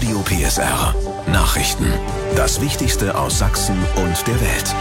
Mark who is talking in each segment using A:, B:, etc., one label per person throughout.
A: Radio PSR. Nachrichten. Das Wichtigste aus Sachsen und der Welt.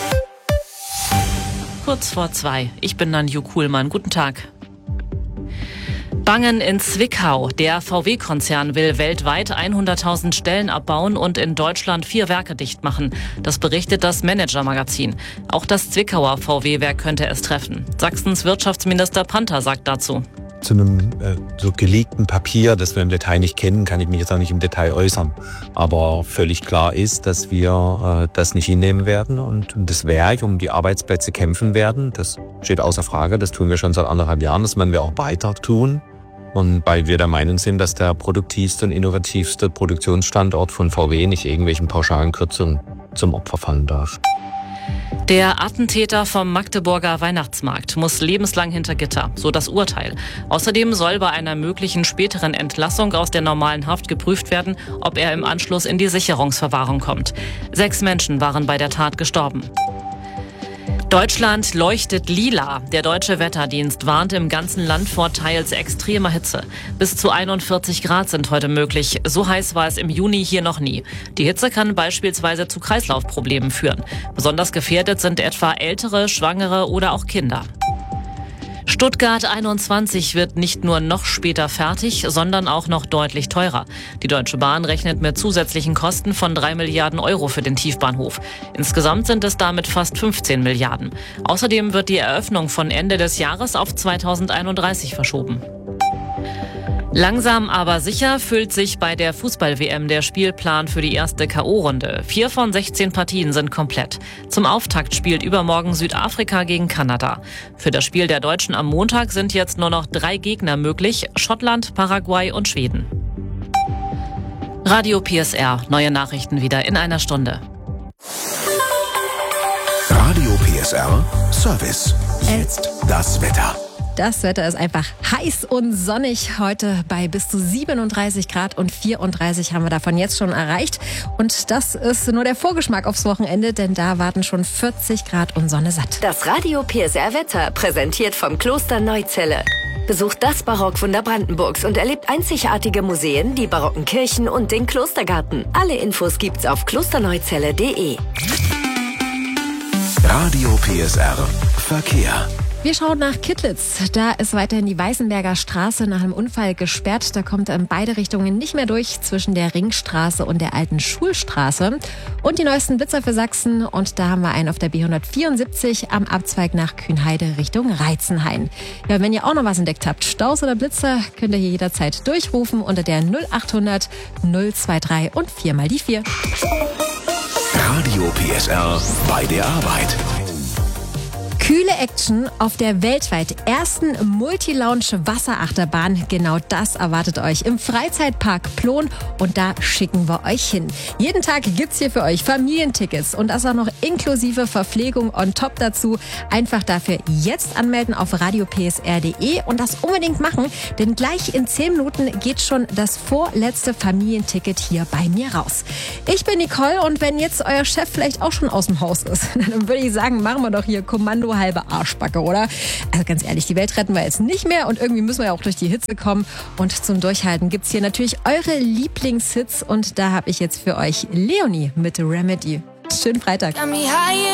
B: Kurz vor 2. Ich bin Nanju Kuhlmann. Guten Tag. Bangen in Zwickau. Der VW-Konzern will weltweit 100.000 Stellen abbauen und in Deutschland 4 Werke dicht machen. Das berichtet das Manager-Magazin. Auch das Zwickauer VW-Werk könnte es treffen. Sachsens Wirtschaftsminister Panther sagt dazu:
C: Zu einem so gelegten Papier, das wir im Detail nicht kennen, kann ich mich jetzt auch nicht im Detail äußern. Aber völlig klar ist, dass wir das nicht hinnehmen werden und das Werk um die Arbeitsplätze kämpfen werden. Das steht außer Frage, das tun wir schon seit 1,5 Jahren, das werden wir auch weiter tun. Und weil wir der Meinung sind, dass der produktivste und innovativste Produktionsstandort von VW nicht irgendwelchen pauschalen Kürzungen zum Opfer fallen darf.
B: Der Attentäter vom Magdeburger Weihnachtsmarkt muss lebenslang hinter Gitter, so das Urteil. Außerdem soll bei einer möglichen späteren Entlassung aus der normalen Haft geprüft werden, ob er im Anschluss in die Sicherungsverwahrung kommt. 6 Menschen waren bei der Tat gestorben. Deutschland leuchtet lila. Der Deutsche Wetterdienst warnt im ganzen Land vor teils extremer Hitze. Bis zu 41 Grad sind heute möglich. So heiß war es im Juni hier noch nie. Die Hitze kann beispielsweise zu Kreislaufproblemen führen. Besonders gefährdet sind etwa Ältere, Schwangere oder auch Kinder. Stuttgart 21 wird nicht nur noch später fertig, sondern auch noch deutlich teurer. Die Deutsche Bahn rechnet mit zusätzlichen Kosten von 3 Milliarden Euro für den Tiefbahnhof. Insgesamt sind es damit fast 15 Milliarden. Außerdem wird die Eröffnung von Ende des Jahres auf 2031 verschoben. Langsam aber sicher füllt sich bei der Fußball-WM der Spielplan für die erste K.O.-Runde. 4 von 16 Partien sind komplett. Zum Auftakt spielt übermorgen Südafrika gegen Kanada. Für das Spiel der Deutschen am Montag sind jetzt nur noch 3 Gegner möglich: Schottland, Paraguay und Schweden. Radio PSR. Neue Nachrichten wieder in einer Stunde.
A: Radio PSR Service. Jetzt das Wetter.
D: Das Wetter ist einfach heiß und sonnig. Heute bei bis zu 37 Grad und 34 haben wir davon jetzt schon erreicht. Und das ist nur der Vorgeschmack aufs Wochenende, denn da warten schon 40 Grad und Sonne satt.
E: Das Radio PSR Wetter, präsentiert vom Kloster Neuzelle. Besucht das Barockwunder Brandenburgs und erlebt einzigartige Museen, die barocken Kirchen und den Klostergarten. Alle Infos gibt's auf klosterneuzelle.de.
A: Radio PSR Verkehr.
D: Wir schauen nach Kittlitz. Da ist weiterhin die Weißenberger Straße nach einem Unfall gesperrt. Da kommt in beide Richtungen nicht mehr durch, zwischen der Ringstraße und der alten Schulstraße. Und die neuesten Blitzer für Sachsen. Und da haben wir einen auf der B174 am Abzweig nach Kühnheide Richtung Reitzenhain. Ja, wenn ihr auch noch was entdeckt habt, Staus oder Blitzer, könnt ihr hier jederzeit durchrufen unter der 0800 023 und 4 mal die 4.
A: Radio PSR bei der Arbeit.
D: Kühle Action auf der weltweit ersten Multi-Lounge-Wasserachterbahn. Genau das erwartet euch im Freizeitpark Plon und da schicken wir euch hin. Jeden Tag gibt's hier für euch Familientickets und das auch noch inklusive Verpflegung on top dazu. Einfach dafür jetzt anmelden auf radiopsr.de und das unbedingt machen, denn gleich in 10 Minuten geht schon das vorletzte Familienticket hier bei mir raus. Ich bin Nicole und wenn jetzt euer Chef vielleicht auch schon aus dem Haus ist, dann würde ich sagen, machen wir doch hier Kommando halbe Arschbacke, oder? Also ganz ehrlich, die Welt retten wir jetzt nicht mehr und irgendwie müssen wir ja auch durch die Hitze kommen. Und zum Durchhalten gibt's hier natürlich eure Lieblingshits und da habe ich jetzt für euch Leonie mit Remedy. Schönen Freitag.